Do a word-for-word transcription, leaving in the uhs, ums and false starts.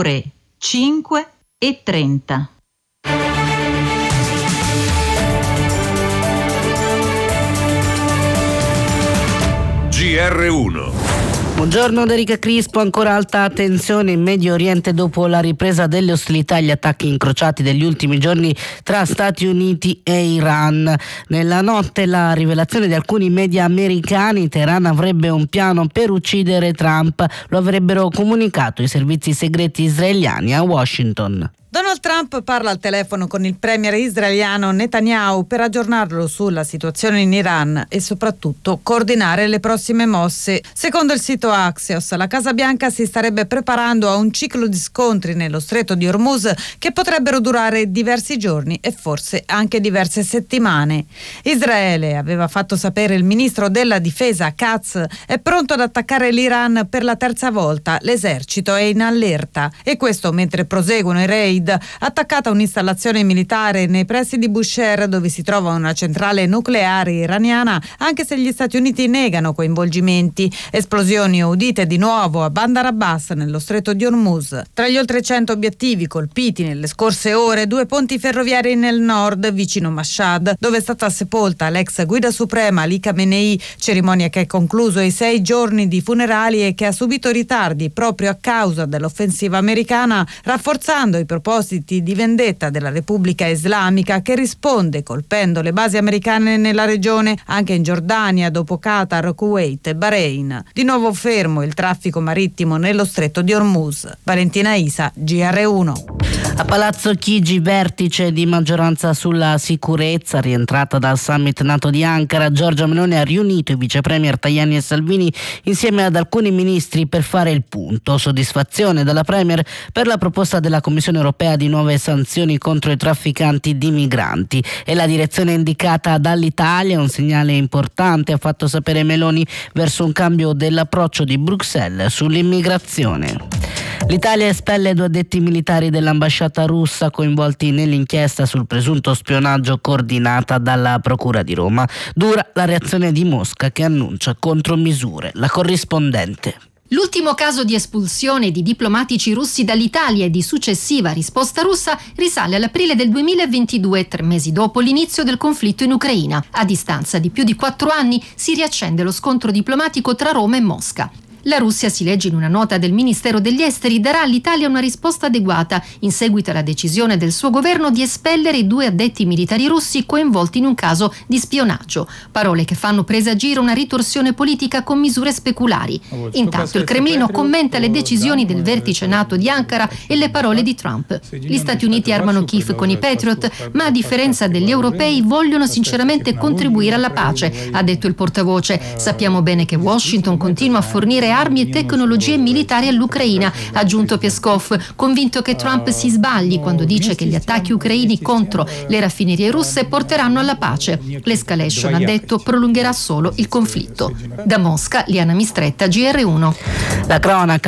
ore cinque e trenta. G R uno. Buongiorno da Erika Crispo, ancora alta tensione in Medio Oriente dopo la ripresa delle ostilità e gli attacchi incrociati degli ultimi giorni tra Stati Uniti e Iran. Nella notte la rivelazione di alcuni media americani: Teheran avrebbe un piano per uccidere Trump, lo avrebbero comunicato i servizi segreti israeliani a Washington. Donald Trump parla al telefono con il premier israeliano Netanyahu per aggiornarlo sulla situazione in Iran e soprattutto coordinare le prossime mosse. Secondo il sito Axios, la Casa Bianca si starebbe preparando a un ciclo di scontri nello stretto di Hormuz che potrebbero durare diversi giorni e forse anche diverse settimane. Israele, aveva fatto sapere il ministro della difesa Katz, è pronto ad attaccare l'Iran per la terza volta. L'esercito è in allerta, e questo mentre proseguono i raid attaccata un'installazione militare nei pressi di Bushehr, dove si trova una centrale nucleare iraniana, anche se gli Stati Uniti negano coinvolgimenti. Esplosioni udite di nuovo a Bandar Abbas nello stretto di Hormuz. Tra gli oltre cento obiettivi colpiti nelle scorse ore, due ponti ferroviari nel nord, vicino Mashhad, dove è stata sepolta l'ex guida suprema Ali Khamenei, cerimonia che ha concluso i sei giorni di funerali e che ha subito ritardi proprio a causa dell'offensiva americana, rafforzando i propositi di vendetta della Repubblica Islamica, che risponde colpendo le basi americane nella regione, anche in Giordania, dopo Qatar, Kuwait e Bahrain. Di nuovo fermo il traffico marittimo nello stretto di Hormuz. Valentina Isa, G R uno. A Palazzo Chigi, vertice di maggioranza sulla sicurezza, rientrata dal summit NATO di Ankara, Giorgia Meloni ha riunito i vice premier Tajani e Salvini insieme ad alcuni ministri per fare il punto. Soddisfazione della premier per la proposta della Commissione europea di nuove sanzioni contro i trafficanti di migranti. E la direzione indicata dall'Italia, un segnale importante, ha fatto sapere Meloni, verso un cambio dell'approccio di Bruxelles sull'immigrazione. L'Italia espelle due addetti militari dell'ambasciata russa coinvolti nell'inchiesta sul presunto spionaggio coordinata dalla Procura di Roma. Dura la reazione di Mosca, che annuncia contromisure. La corrispondente. L'ultimo caso di espulsione di diplomatici russi dall'Italia e di successiva risposta russa risale all'aprile del duemilaventidue, tre mesi dopo l'inizio del conflitto in Ucraina. A distanza di più di quattro anni si riaccende lo scontro diplomatico tra Roma e Mosca. La Russia, si legge in una nota del Ministero degli Esteri, darà all'Italia una risposta adeguata in seguito alla decisione del suo governo di espellere i due addetti militari russi coinvolti in un caso di spionaggio. Parole che fanno presagire una ritorsione politica con misure speculari. Intanto il Cremlino commenta le decisioni del vertice NATO di Ankara e le parole di Trump. Gli Stati Uniti armano Kiev con i Patriot, ma a differenza degli europei vogliono sinceramente contribuire alla pace, ha detto il portavoce. Sappiamo bene che Washington continua a fornire armi e tecnologie militari all'Ucraina, ha aggiunto Peskov, convinto che Trump si sbagli quando dice che gli attacchi ucraini contro le raffinerie russe porteranno alla pace. L'escalation, ha detto, prolungherà solo il conflitto. Da Mosca, Liana Mistretta, G R uno. La cronaca.